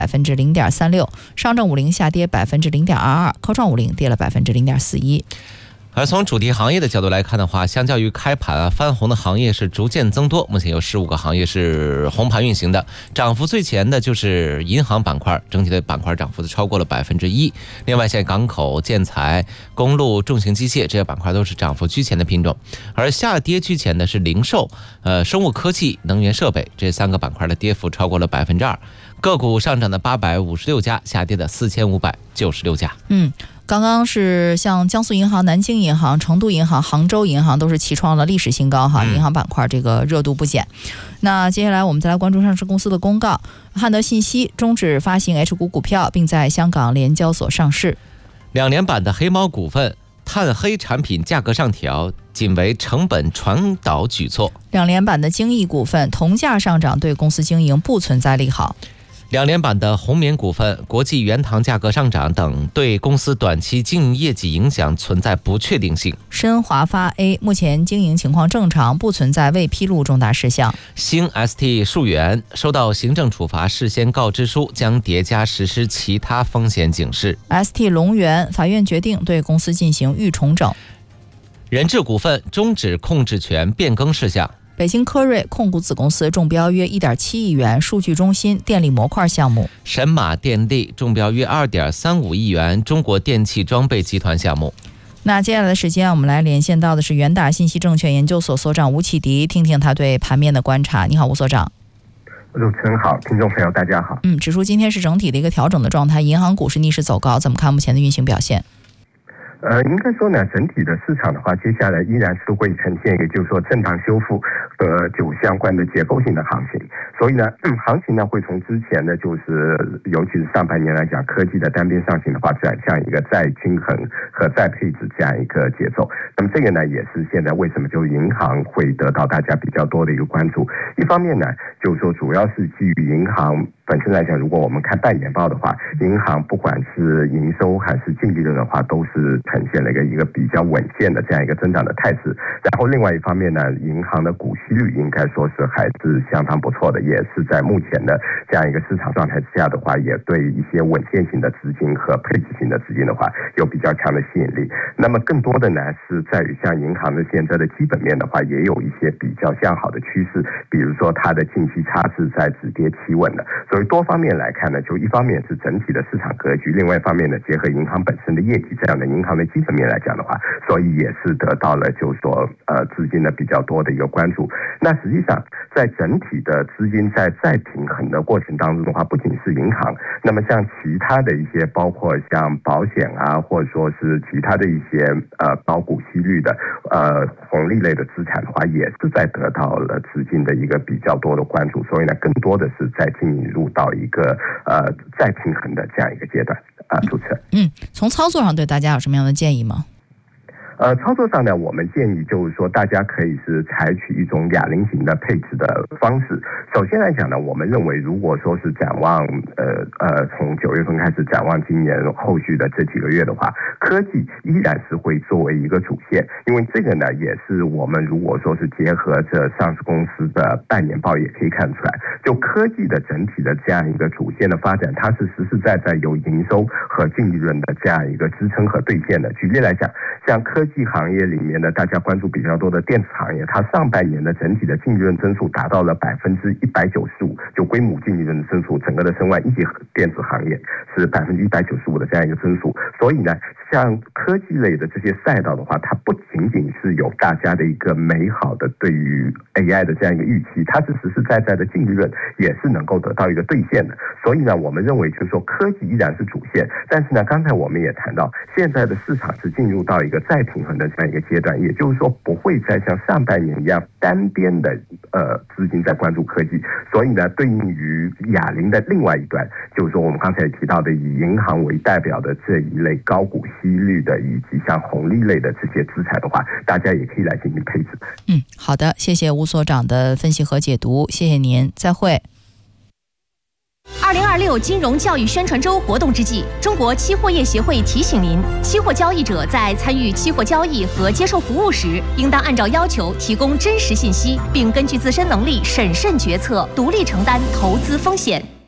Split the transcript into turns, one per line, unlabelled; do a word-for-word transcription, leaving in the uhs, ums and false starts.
百分之零点三六，上证五零下跌百分之零点二二，科创五零跌了百分之零点四一。
而从主题行业的角度来看的话，相较于开盘啊，翻红的行业是逐渐增多。目前有十五个行业是红盘运行的，涨幅最前的就是银行板块，整体的板块涨幅超过了百分之一。另外，像港口、建材、公路、重型机械这些板块都是涨幅居前的品种。而下跌居前的是零售、呃生物科技、能源设备这三个板块的跌幅超过了百分之二。个股上涨的八百五十六家，下跌的四千五百九十六家。
嗯。刚刚是像江苏银行、南京银行、成都银行、杭州银行都是齐创了历史新高哈，银行板块这个热度不减。那接下来我们再来关注上市公司的公告，汉德信息终止发行 H 股股票，并在香港联交所上市。
两连板的黑猫股份碳黑产品价格上调，仅为成本传导举措。
两连板的京益股份铜价上涨对公司经营不存在利好。
两连板的红棉股份国际原糖价格上涨等对公司短期经营业绩影响存在不确定性。
深华发 A 目前经营情况正常，不存在未披露重大事项。
新 S T 数源收到行政处罚事先告知书，将叠加实施其他风险警示。
S T 龙源法院决定对公司进行预重整。
人智股份终止控制权变更事项。
北京科瑞控股子公司中标约 一点七亿元数据中心电力模块项目。
神马电力中标约 二点三五亿元中国电气装备集团项目。
那接下来的时间我们来连线到的是元大信息证券研究所所长吴启迪，听听他对盘面的观察。你好，吴所长。
主持人好，听众朋友大家好。
嗯，指数今天是整体的一个调整的状态，银行股是逆势走高，怎么看目前的运行表现？
呃，应该说呢，整体的市场的话，接下来依然是会呈现，也就是说震荡修复和就相关的结构性的行情。所以呢，嗯、行情呢会从之前的就是，尤其是上半年来讲，科技的单边上行的话，转向一个再均衡和再配置这样一个节奏。那么这个呢，也是现在为什么就银行会得到大家比较多的一个关注。一方面呢，就是说主要是基于银行本身来讲，如果我们看半年报的话，银行不管是营收还是净利润的话，都是呈现了一个一个比较稳健的这样一个增长的态势。然后另外一方面呢，银行的股息率应该说是还是相当不错的，也是在目前的这样一个市场状态之下的话，也对一些稳健型的资金和配置型的资金的话有比较强的吸引力。那么更多的呢是在于像银行的现在的基本面的话，也有一些比较向好的趋势，比如说它的近期差是在止跌企稳的。所以多方面来看呢，就一方面是整体的市场格局，另外一方面呢，结合银行本身的业绩这样的银行的基本面来讲的话，所以也是得到了就是说呃资金的比较多的一个关注。那实际上在整体的资金在再平衡的过程当中的话，不仅是银行，那么像其他的一些包括像保险啊，或者说是其他的一些呃高股息率的呃红利类的资产的话，也是在得到了资金的一个比较多的关注。所以呢，更多的是在进入到一个呃再平衡的这样一个阶段啊、呃，主持人。
嗯，从操作上对大家有什么样的建议吗？
呃，操作上呢，我们建议就是说，大家可以是采取一种哑铃型的配置的方式。首先来讲呢，我们认为，如果说是展望，呃呃，从九月份开始展望今年后续的这几个月的话，科技依然是会作为一个主线，因为这个呢，也是我们如果说是结合着上市公司的半年报，也可以看出来，就科技的整体的这样一个主线的发展，它是实实在在有营收和净利润的这样一个支撑和兑现的。举例来讲，像科技行业里面的大家关注比较多的电子行业，它上半年的整体的净利润增速达到了百分之一百九十五，就规模净利润的增速，整个的申万一级电子行业是百分之一百九十五的这样一个增速。所以呢，像科技类的这些赛道的话，它不仅仅是有大家的一个美好的对于 A I 的这样一个预期，它是实实在在的净利润也是能够得到一个兑现的。所以呢，我们认为就是说科技依然是主线，但是呢，刚才我们也谈到，现在的市场是进入到一个再平衡的这样一个阶段，也就是说不会再像上半年一样单边的呃资金在关注科技。所以呢，对应于哑铃的另外一端，就是说我们刚才提到的以银行为代表的这一类高股息率的以及像红利类的这些资产的话，大家也可以来进行配置。
嗯，好的，谢谢吴所长的分析和解读，谢谢您，再会。
二零二六金融教育宣传周活动之际，中国期货业协会提醒您，期货交易者在参与期货交易和接受服务时，应当按照要求提供真实信息，并根据自身能力审慎决策，独立承担投资风险。